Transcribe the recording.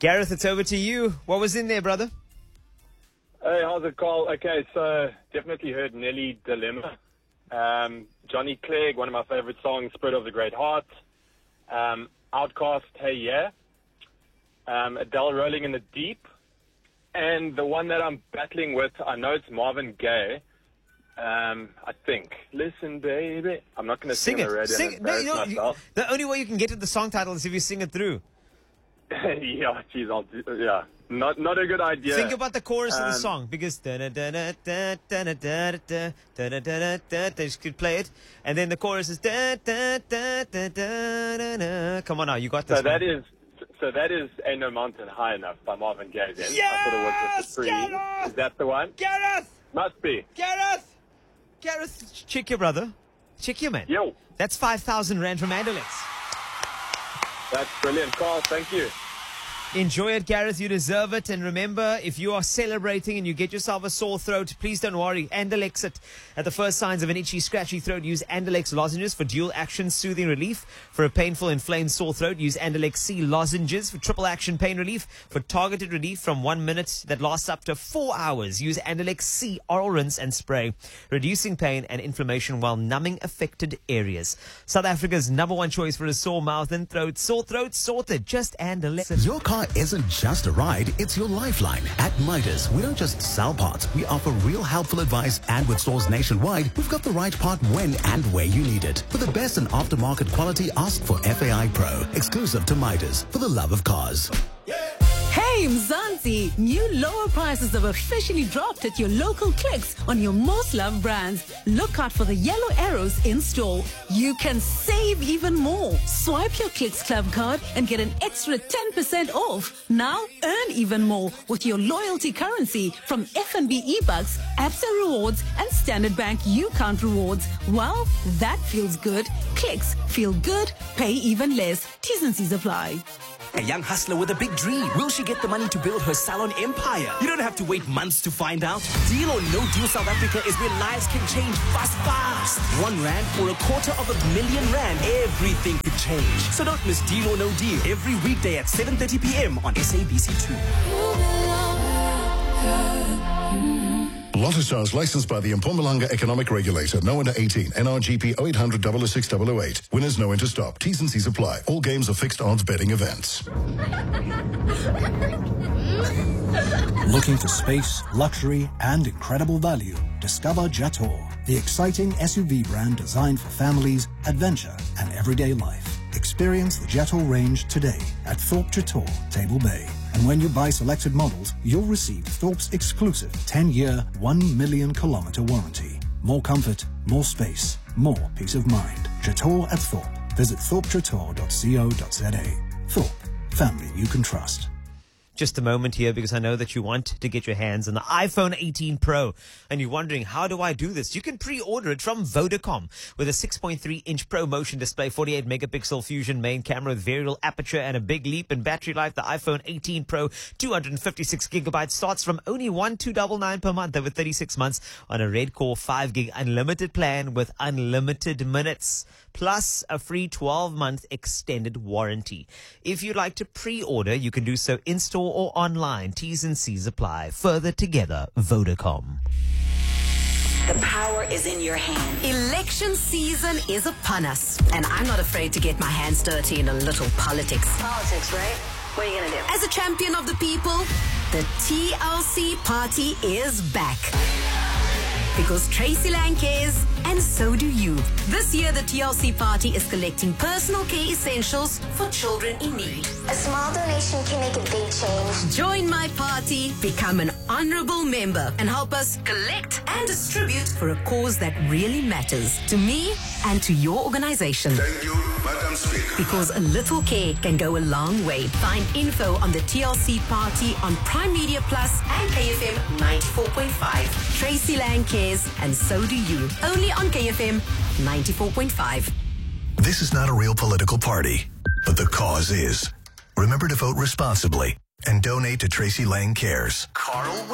Gareth, it's over to you. What was in there, brother? Hey, how's it, Carl? Okay, so definitely heard Nelly Dilemma. Johnny Clegg, one of my favorite songs, Spirit of the Great Heart. Outcast, Hey Yeah. Adele, Rolling in the Deep. And the one that I'm battling with, I know it's Marvin Gaye. I think. Listen, baby. I'm not going to sing it. on the radio and embarrass myself. The only way you can get to the song title is if you sing it through. Yeah, geez, yeah. Not a good idea. Think about the chorus of the song, because they just could play it, and then the chorus is come on now, you got this. So that is Ain't No Mountain High Enough by Marvin Gaye. Then yes! I thought it was the free. Gareth! Is that the one? Gareth! Must be. Gareth, check your brother. Check your man. Yo. That's 5,000 Rand from Andalex. That's brilliant, Carl. Thank you. Enjoy it, Gareth. You deserve it. And remember, if you are celebrating and you get yourself a sore throat, please don't worry. Andalex it. At the first signs of an itchy, scratchy throat, use Andalex lozenges for dual action soothing relief. For a painful, inflamed sore throat, use Andalex C lozenges for triple action pain relief. For targeted relief from 1 minute that lasts up to 4 hours, use Andalex C oral rinse and spray, reducing pain and inflammation while numbing affected areas. South Africa's #1 choice for a sore mouth and throat. Sore throat sorted. Just Andalex. Your car isn't just a ride, it's your lifeline. At Midas, we don't just sell parts, we offer real helpful advice, and with stores nationwide, we've got the right part when and where you need it. For the best in aftermarket quality, ask for FAI Pro, exclusive to Midas, for the love of cars. Hey Mzansi, new lower prices have officially dropped at your local Clicks on your most loved brands. Look out for the yellow arrows in store. You can save even more. Swipe your Clicks Club card and get an extra 10% off. Now earn even more with your loyalty currency from FNB eBucks, Absa Rewards and Standard Bank UCount Rewards. Well, that feels good. Clicks feel good, pay even less. T's and C's apply. A young hustler with a big dream. Will she get the money to build her salon empire? You don't have to wait months to find out. Deal or No Deal South Africa is where lives can change fast. 1 Rand or a R250,000, everything could change. So don't miss Deal or No Deal every weekday at 7:30 p.m. on SABC2. Lotto Stars licensed by the Mpumalanga Economic Regulator. No under 18. NRGP 0800 006 008. Winners know when to stop. T's and C's apply. All games are fixed odds betting events. Looking for space, luxury, and incredible value? Discover Jetour, the exciting SUV brand designed for families, adventure, and everyday life. Experience the Jetour range today at Thorpe Jetour, Table Bay. And when you buy selected models, you'll receive Thorpe's exclusive 10-year, 1 million kilometer warranty. More comfort, more space, more peace of mind. Jetour at Thorpe. Visit thorpejetour.co.za. Thorpe, family you can trust. Just a moment here, because I know that you want to get your hands on the iPhone 18 Pro and you're wondering, how do I do this? You can pre-order it from Vodacom with a 6.3-inch Pro Motion display, 48 megapixel Fusion main camera with variable aperture and a big leap in battery life. The iPhone 18 Pro 256 gigabytes starts from only $1,299 per month over 36 months on a Red Core 5 gig unlimited plan with unlimited minutes, plus a free 12-month extended warranty. If you'd like to pre-order, you can do so in-store or online. T's and C's apply. Further together, Vodacom. The power is in your hand. Election season is upon us, and I'm not afraid to get my hands dirty in a little politics. Politics, right? What are you going to do? As a champion of the people, the TLC party is back. Because Tracy Lang cares, and so do you. This year, the TLC party is collecting personal care essentials for children in need. A small donation can make a big change. Join my party, become an honorable member, and help us collect and distribute for a cause that really matters to me and to your organization. Thank you, Madam Speaker. Because a little care can go a long way. Find info on the TLC party on Prime Media Plus and KFM 94.5. Tracy Lang cares, and so do you. Only on KFM 94.5. This is not a real political party, but the cause is. Remember to vote responsibly and donate to Tracy Lang Cares. Carl